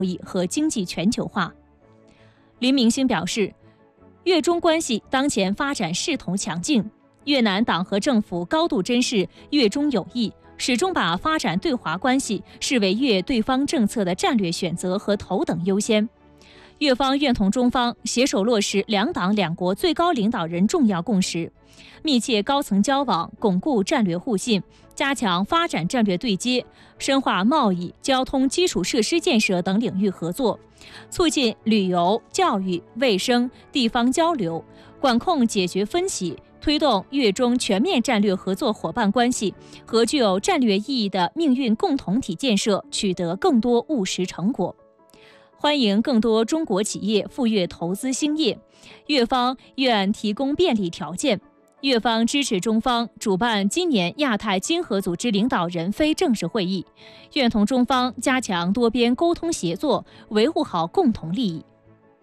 易和经济全球化。林明星表示，越中关系当前发展势头强劲，越南党和政府高度珍视越中友谊，始终把发展对华关系视为越对方政策的战略选择和头等优先。越方愿同中方携手落实两党两国最高领导人重要共识，密切高层交往，巩固战略互信，加强发展战略对接，深化贸易、交通基础设施建设等领域合作，促进旅游、教育、卫生、地方交流，管控解决分歧，推动越中全面战略合作伙伴关系和具有战略意义的命运共同体建设取得更多务实成果。欢迎更多中国企业赴越投资兴业，越方愿提供便利条件。越方支持中方主办今年亚太经合组织领导人非正式会议，愿同中方加强多边沟通协作，维护好共同利益。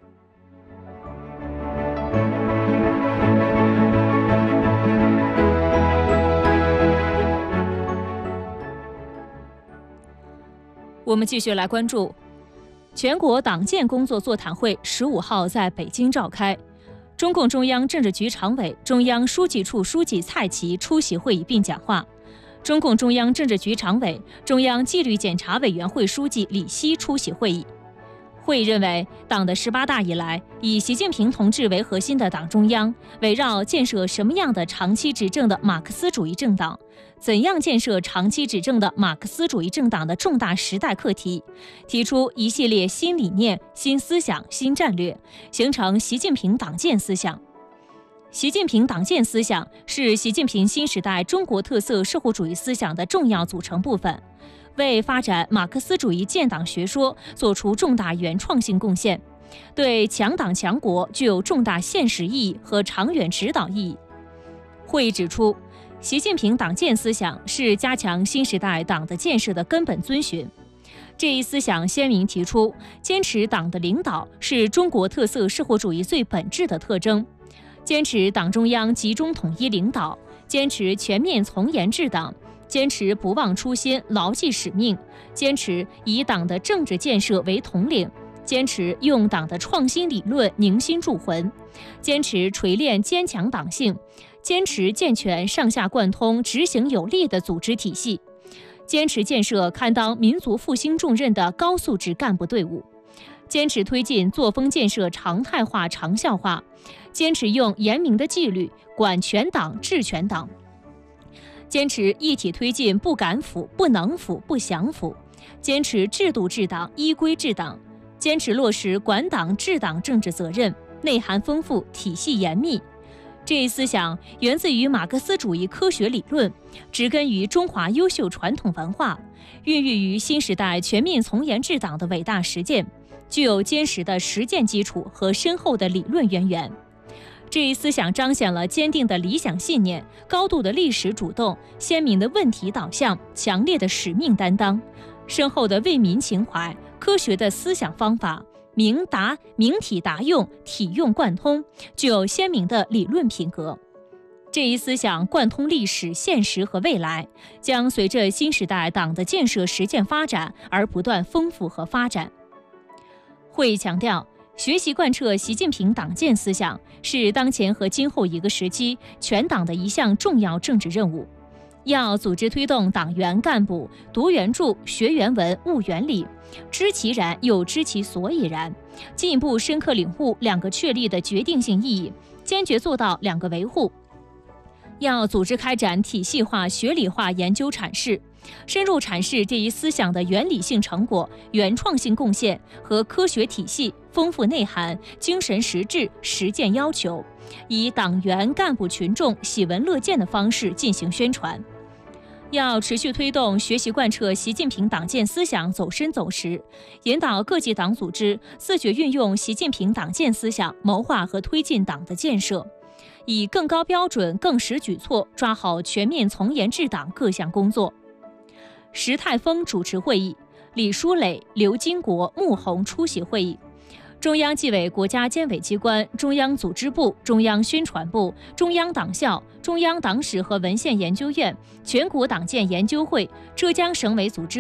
我们继续来关注全国党建工作座谈会15号在北京召开，中共中央政治局常委、中央书记处书记蔡奇出席会议并讲话。中共中央政治局常委、中央纪律检查委员会书记李希出席会议。会议认为，党的18大以来，以习近平同志为核心的党中央，围绕建设什么样的长期执政的马克思主义政党，怎样建设长期执政的马克思主义政党的重大时代课题，提出一系列新理念、新思想、新战略，形成习近平党建思想。习近平党建思想是习近平新时代中国特色社会主义思想的重要组成部分，为发展马克思主义建党学说做出重大原创性贡献，对强党强国具有重大现实意义和长远指导意义。会议指出，习近平党建思想是加强新时代党的建设的根本遵循。这一思想鲜明提出，坚持党的领导是中国特色社会主义最本质的特征，坚持党中央集中统一领导，坚持全面从严治党，坚持不忘初心、牢记使命，坚持以党的政治建设为统领，坚持用党的创新理论凝心铸魂，坚持锤炼坚强党性，坚持健全上下贯通、执行有力的组织体系，坚持建设堪当民族复兴重任的高素质干部队伍，坚持推进作风建设常态化、长效化，坚持用严明的纪律管全党、治全党，坚持一体推进不敢腐、不能腐、不想腐，坚持制度治党、依规治党，坚持落实管党治党政治责任，内涵丰富，体系严密。这一思想源自于马克思主义科学理论，植根于中华优秀传统文化，孕育于新时代全面从严治党的伟大实践，具有坚实的实践基础和深厚的理论渊源。这一思想彰显了坚定的理想信念、高度的历史主动、鲜明的问题导向、强烈的使命担当、深厚的为民情怀、科学的思想方法，明体达用，体用贯通，具有鲜明的理论品格。这一思想贯通历史、现实和未来，将随着新时代党的建设实践发展而不断丰富和发展。会议强调，学习贯彻习近平党建思想是当前和今后一个时期全党的一项重要政治任务。要组织推动党员干部读原著、学原文、悟原理，知其然又知其所以然，进一步深刻领悟两个确立的决定性意义，坚决做到两个维护。要组织开展体系化、学理化研究阐释，深入阐释这一思想的原理性成果、原创性贡献和科学体系、丰富内涵、精神实质、实践要求，以党员干部群众喜闻乐见的方式进行宣传。要持续推动学习贯彻习近平党建思想走深走实，引导各级党组织自觉运用习近平党建思想谋划和推进党的建设，以更高标准、更实举措抓好全面从严治党各项工作。石泰峰主持会议，李书磊、刘金国、穆虹出席会议。中央纪委国家监委机关、中央组织部、中央宣传部、中央党校、中央党史和文献研究院、全国党建研究会、浙江省委组织部、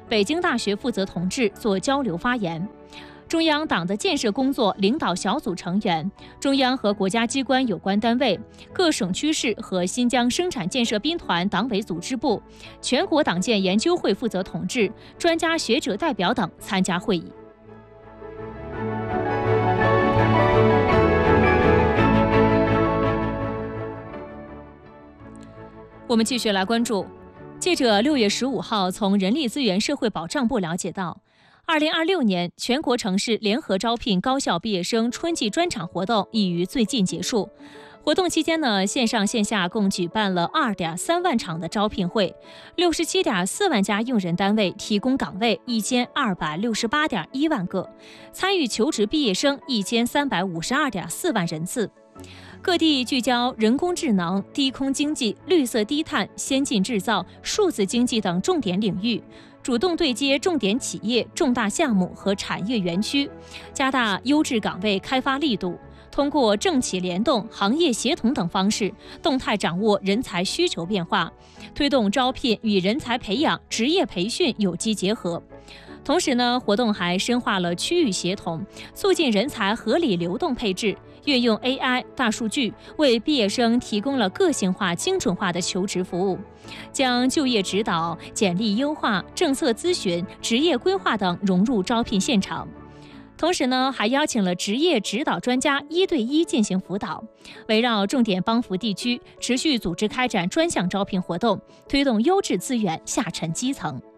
北京大学负责同志做交流发言。中央党的建设工作领导小组成员、中央和国家机关有关单位、各省区市和新疆生产建设兵团党委组织部、全国党建研究会负责同志、专家学者代表等参加会议。我们继续来关注，记者6月15号从人力资源社会保障部了解到，2026年全国城市联合招聘高校毕业生春季专场活动已于最近结束。活动期间呢，线上线下共举办了2.3万场的招聘会，67.4万家用人单位提供岗位1268.1万个，参与求职毕业生1352.4万人次。各地聚焦人工智能、低空经济、绿色低碳、先进制造、数字经济等重点领域，主动对接重点企业、重大项目和产业园区，加大优质岗位开发力度，通过政企联动、行业协同等方式，动态掌握人才需求变化，推动招聘与人才培养、职业培训有机结合。同时呢，活动还深化了区域协同，促进人才合理流动配置，运用 AI、大数据，为毕业生提供了个性化、精准化的求职服务，将就业指导、简历优化、政策咨询、职业规划等融入招聘现场。同时呢，还邀请了职业指导专家1对1进行辅导，围绕重点帮扶地区，持续组织开展专项招聘活动，推动优质资源下沉基层。